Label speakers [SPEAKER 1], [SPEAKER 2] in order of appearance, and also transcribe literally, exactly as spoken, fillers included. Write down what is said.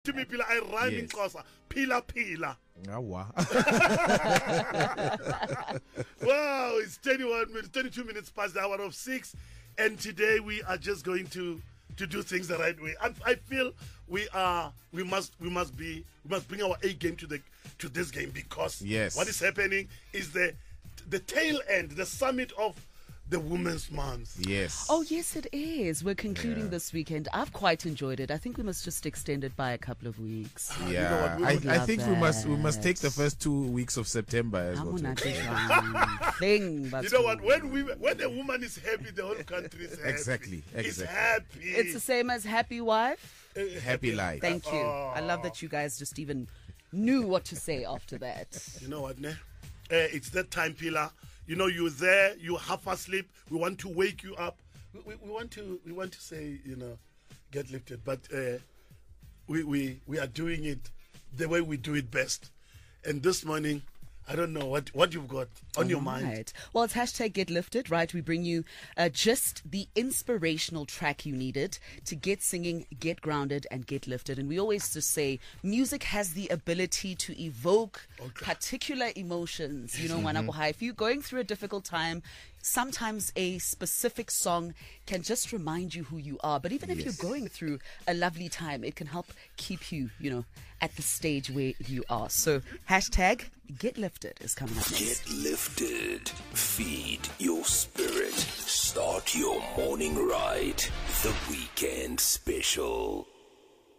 [SPEAKER 1] To me, Pila, I rhyme in Xhosa. Pila Pila.
[SPEAKER 2] Wow,
[SPEAKER 1] it's twenty-one minutes, twenty-two minutes past the hour of six, and today we are just going to to do things the right way. I, I feel we are we must we must be we must bring our A game to the to this game because
[SPEAKER 2] yes.
[SPEAKER 1] what is happening is the the tail end, the summit of the Women's Month.
[SPEAKER 2] Yes.
[SPEAKER 3] Oh, yes, it is. We're concluding
[SPEAKER 2] Yeah.
[SPEAKER 3] this weekend. I've quite enjoyed it. I think we must just extend it by a couple of weeks.
[SPEAKER 2] Yeah,
[SPEAKER 1] You know what, we
[SPEAKER 2] I,
[SPEAKER 1] would
[SPEAKER 2] I
[SPEAKER 3] love
[SPEAKER 2] think we must we must
[SPEAKER 3] that.
[SPEAKER 2] take the first two weeks of September as
[SPEAKER 3] I'm
[SPEAKER 2] well.
[SPEAKER 3] on
[SPEAKER 2] too.
[SPEAKER 3] that thing, but
[SPEAKER 1] You know what? When we when a woman is happy, the whole country is happy.
[SPEAKER 2] Exactly,
[SPEAKER 1] It's
[SPEAKER 2] exactly.
[SPEAKER 1] happy.
[SPEAKER 3] it's the same as happy wife.
[SPEAKER 2] Happy life.
[SPEAKER 3] Thank you. I love that you guys just even knew what to say after that.
[SPEAKER 1] You know what, ne? Uh, it's that time, Pila. You know, you're there, you're half asleep. We want to wake you up. We, we, we want to we want to say, you know, get lifted. But uh, we, we we are doing it the way we do it best. And this morning, I don't know what, what you've got on your mind.
[SPEAKER 3] Right. Well, it's hashtag Get Lifted, right? We bring you uh, just the inspirational track you needed to get singing, get grounded, and get lifted. And we always just say music has the ability to evoke
[SPEAKER 1] Okay.
[SPEAKER 3] particular emotions. You know, mm-hmm. if you're going through a difficult time, sometimes a specific song can just remind you who you are. But even if
[SPEAKER 2] Yes.
[SPEAKER 3] you're going through a lovely time, it can help keep you, you know, at the stage where you are. So hashtag Get Lifted is coming up next.
[SPEAKER 4] Get lifted. Feed your spirit. Start your morning ride. The weekend special.